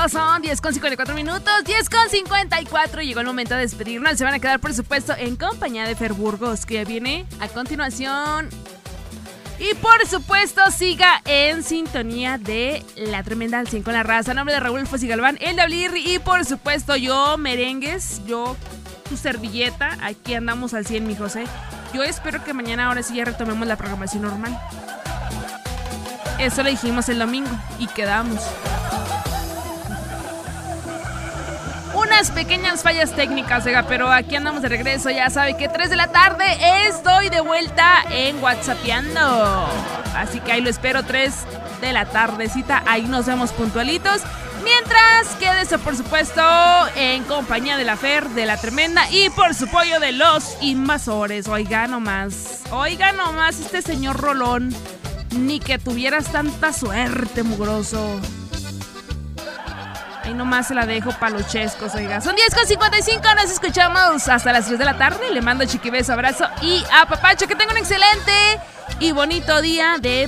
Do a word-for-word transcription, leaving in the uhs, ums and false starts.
cuando son diez con cincuenta y cuatro minutos, diez con cincuenta y cuatro. Llegó el momento de despedirnos. Se van a quedar, por supuesto, en compañía de Fer Burgos, que viene a continuación. Y por supuesto, siga en sintonía de La Tremenda al cien con la Raza. A nombre de Raúl Fossi Galván, el de Ablirri y por supuesto yo, Merengues, yo, tu servilleta. Aquí andamos al cien, mi José. Yo espero que mañana ahora sí ya retomemos la programación normal. Eso lo dijimos el domingo y quedamos. Unas pequeñas fallas técnicas, oiga, pero aquí andamos de regreso. Ya sabe que tres de la tarde estoy de vuelta en WhatsAppeando. Así que ahí lo espero, tres de la tardecita. Ahí nos vemos puntualitos. Mientras, quédese por supuesto en compañía de la Fer, de La Tremenda y por su pollo de los invasores. Oiga nomás, oiga nomás este señor Rolón. Ni que tuvieras tanta suerte, mugroso. Ahí nomás se la dejo pa' los chescos, oiga. Son diez con cincuenta y cinco, nos escuchamos hasta las tres de la tarde. Le mando chiquibeso, abrazo y apapacho. Que tenga un excelente y bonito día de